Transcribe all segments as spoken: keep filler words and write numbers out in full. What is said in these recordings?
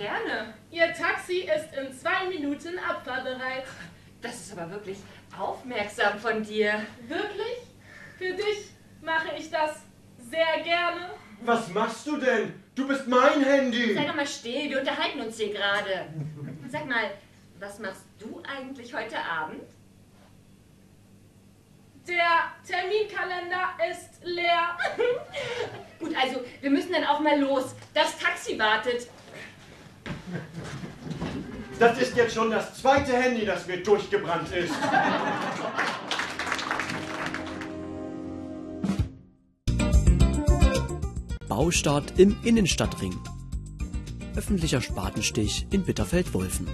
gerne. Ihr Taxi ist in zwei Minuten abfahrbereit. Das ist aber wirklich aufmerksam von dir. Wirklich? Für dich mache ich das sehr gerne. Was machst du denn? Du bist mein Handy. Sei doch mal still, wir unterhalten uns hier gerade. Sag mal, was machst du eigentlich heute Abend? Der Terminkalender ist leer. Gut, also wir müssen dann auch mal los. Das Taxi wartet. Das ist jetzt schon das zweite Handy, das mir durchgebrannt ist. Baustart im Innenstadtring. Öffentlicher Spatenstich in Bitterfeld-Wolfen.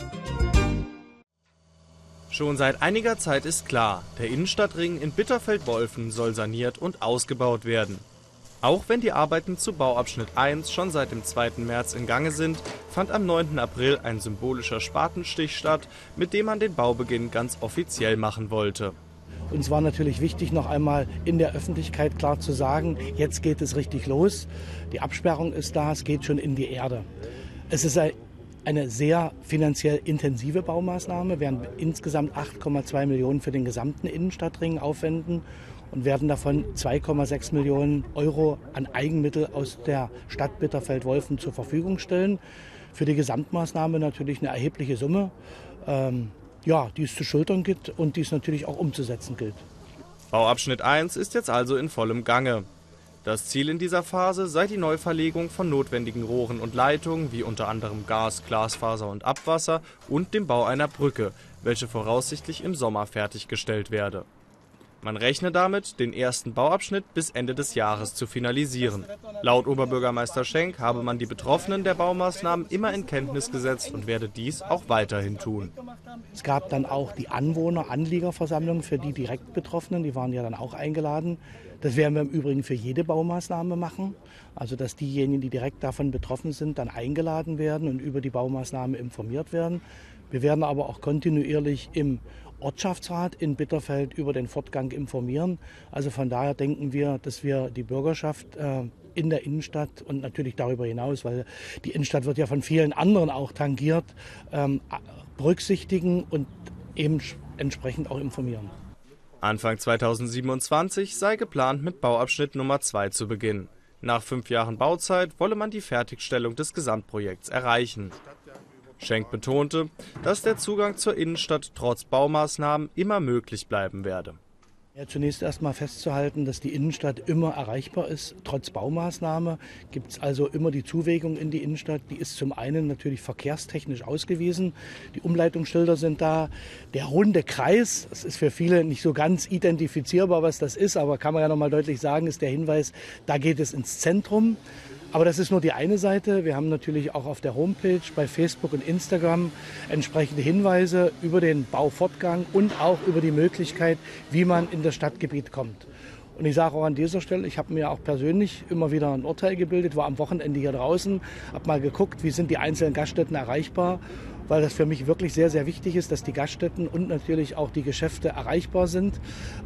Schon seit einiger Zeit ist klar, der Innenstadtring in Bitterfeld-Wolfen soll saniert und ausgebaut werden. Auch wenn die Arbeiten zu Bauabschnitt eins schon seit dem zweiten März in Gange sind, fand am neunten April ein symbolischer Spatenstich statt, mit dem man den Baubeginn ganz offiziell machen wollte. Uns war natürlich wichtig, noch einmal in der Öffentlichkeit klar zu sagen, jetzt geht es richtig los. Die Absperrung ist da, es geht schon in die Erde. Es ist eine sehr finanziell intensive Baumaßnahme. Wir werden insgesamt acht Komma zwei Millionen für den gesamten Innenstadtring aufwenden und werden davon zwei Komma sechs Millionen Euro an Eigenmittel aus der Stadt Bitterfeld-Wolfen zur Verfügung stellen. Für die Gesamtmaßnahme natürlich eine erhebliche Summe. Ähm, Ja, die es zu schultern gilt und die es natürlich auch umzusetzen gilt. Bauabschnitt eins ist jetzt also in vollem Gange. Das Ziel in dieser Phase sei die Neuverlegung von notwendigen Rohren und Leitungen, wie unter anderem Gas, Glasfaser und Abwasser, und dem Bau einer Brücke, welche voraussichtlich im Sommer fertiggestellt werde. Man rechne damit, den ersten Bauabschnitt bis Ende des Jahres zu finalisieren. Laut Oberbürgermeister Schenk habe man die Betroffenen der Baumaßnahmen immer in Kenntnis gesetzt und werde dies auch weiterhin tun. Es gab dann auch die Anwohner-Anliegerversammlung für die direkt Betroffenen, die waren ja dann auch eingeladen. Das werden wir im Übrigen für jede Baumaßnahme machen, also dass diejenigen, die direkt davon betroffen sind, dann eingeladen werden und über die Baumaßnahme informiert werden. Wir werden aber auch kontinuierlich im Ortschaftsrat in Bitterfeld über den Fortgang informieren. Also von daher denken wir, dass wir die Bürgerschaft äh, in der Innenstadt und natürlich darüber hinaus, weil die Innenstadt wird ja von vielen anderen auch tangiert, ähm, berücksichtigen und eben entsprechend auch informieren. Anfang zweitausendsiebenundzwanzig sei geplant, mit Bauabschnitt Nummer zwei zu beginnen. Nach fünf Jahren Bauzeit wolle man die Fertigstellung des Gesamtprojekts erreichen. Schenk betonte, dass der Zugang zur Innenstadt trotz Baumaßnahmen immer möglich bleiben werde. Ja, zunächst erst mal festzuhalten, dass die Innenstadt immer erreichbar ist. Trotz Baumaßnahme gibt es also immer die Zuwegung in die Innenstadt. Die ist zum einen natürlich verkehrstechnisch ausgewiesen. Die Umleitungsschilder sind da. Der runde Kreis, das ist für viele nicht so ganz identifizierbar, was das ist, aber kann man ja noch mal deutlich sagen, ist der Hinweis, da geht es ins Zentrum. Aber das ist nur die eine Seite. Wir haben natürlich auch auf der Homepage, bei Facebook und Instagram entsprechende Hinweise über den Baufortgang und auch über die Möglichkeit, wie man in das Stadtgebiet kommt. Und ich sage auch an dieser Stelle, ich habe mir auch persönlich immer wieder ein Urteil gebildet, war am Wochenende hier draußen, habe mal geguckt, wie sind die einzelnen Gaststätten erreichbar, weil das für mich wirklich sehr, sehr wichtig ist, dass die Gaststätten und natürlich auch die Geschäfte erreichbar sind.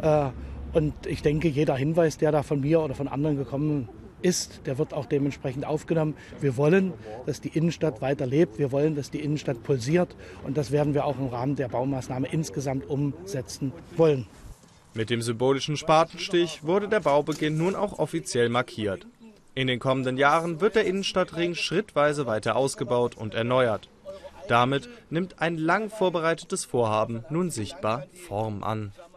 Und ich denke, jeder Hinweis, der da von mir oder von anderen gekommen ist, der wird auch dementsprechend aufgenommen. Wir wollen, dass die Innenstadt weiter lebt. Wir wollen, dass die Innenstadt pulsiert. Und das werden wir auch im Rahmen der Baumaßnahme insgesamt umsetzen wollen. Mit dem symbolischen Spatenstich wurde der Baubeginn nun auch offiziell markiert. In den kommenden Jahren wird der Innenstadtring schrittweise weiter ausgebaut und erneuert. Damit nimmt ein lang vorbereitetes Vorhaben nun sichtbar Form an.